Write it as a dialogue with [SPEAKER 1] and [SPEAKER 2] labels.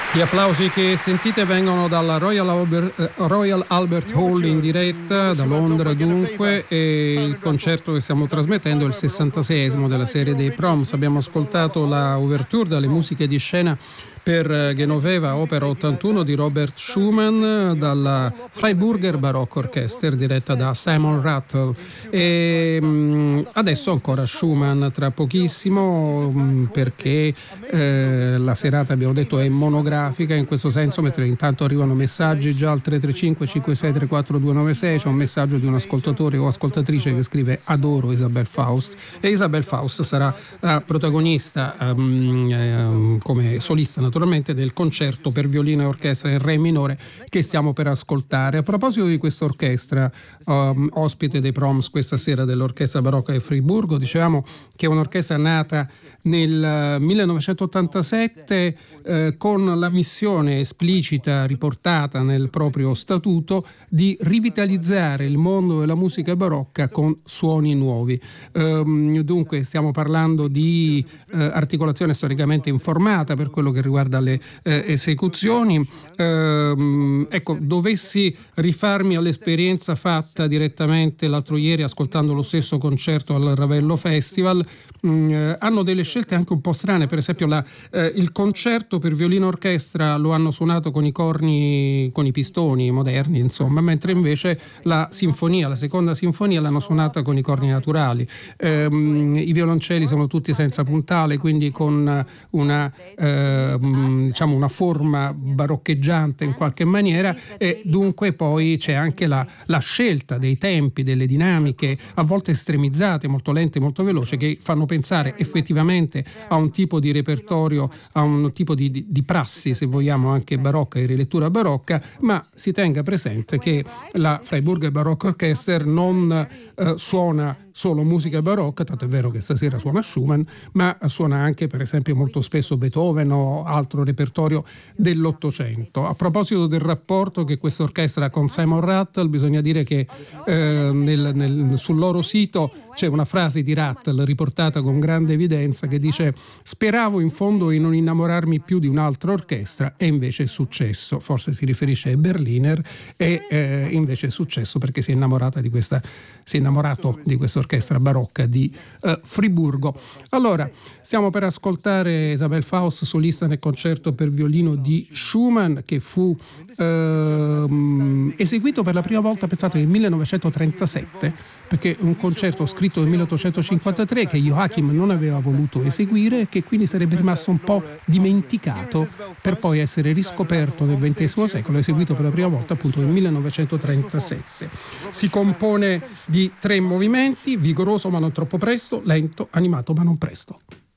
[SPEAKER 1] Gli applausi che sentite vengono dalla Royal Albert Hall in diretta da Londra, dunque, e il concerto che stiamo trasmettendo è il 66esimo della serie dei Proms. Abbiamo ascoltato la ouverture dalle musiche di scena per Genoveva, opera 81 di Robert Schumann, dalla Freiburger Baroque Orchester diretta da Simon Rattle. E adesso ancora Schumann, tra pochissimo, perché la serata, abbiamo detto, è monografica in questo senso, mentre intanto arrivano messaggi già al 335 5634 296. C'è un messaggio di un ascoltatore o ascoltatrice che scrive: adoro Isabel Faust, e Isabel Faust sarà protagonista come solista naturalmente del concerto per violino e orchestra in re minore che stiamo per ascoltare. A proposito di questa orchestra, ospite dei Proms questa sera dell'Orchestra Barocca di Friburgo, dicevamo che è un'orchestra nata nel 1987 con la missione esplicita riportata nel proprio statuto di rivitalizzare il mondo della musica barocca con suoni nuovi. Dunque stiamo parlando di articolazione storicamente informata per quello che riguarda le esecuzioni. Ecco, dovessi rifarmi all'esperienza fatta direttamente l'altro ieri ascoltando lo stesso concerto al Ravello Festival, hanno delle scelte anche un po' strane. Per esempio il concerto per violino orchestra lo hanno suonato con i corni, con i pistoni moderni, insomma, mentre invece la seconda sinfonia l'hanno suonata con i corni naturali. I violoncelli sono tutti senza puntale, quindi con una forma baroccheggiante in qualche maniera, e dunque poi c'è anche la scelta dei tempi, delle dinamiche a volte estremizzate, molto lente, molto veloce, che fanno pensare effettivamente a un tipo di repertorio, a un tipo di prassi, se vogliamo, anche barocca e rilettura barocca. Ma si tenga presente che la Freiburger Baroque Orchester non suona solo musica barocca, tanto è vero che stasera suona Schumann, ma suona anche per esempio molto spesso Beethoven o altro repertorio dell'Ottocento. A proposito del rapporto che questa orchestra ha con Simon Rattle, bisogna dire che sul loro sito c'è una frase di Rattle riportata con grande evidenza che dice: speravo in fondo di non innamorarmi più di un'altra orchestra e invece è successo. Forse si riferisce ai Berliner, e invece è successo perché si è innamorato di questa orchestra barocca di Friburgo. Allora, stiamo per ascoltare Isabel Faust, solista nel concerto per violino di Schumann, che fu eseguito per la prima volta, pensate, nel 1937, perché un concerto scritto nel 1853 che Joachim non aveva voluto eseguire e che quindi sarebbe rimasto un po' dimenticato per poi essere riscoperto nel XX secolo, eseguito per la prima volta appunto nel 1937. Si compone di 3 movimenti: vigoroso ma non troppo presto, lento, animato ma non presto.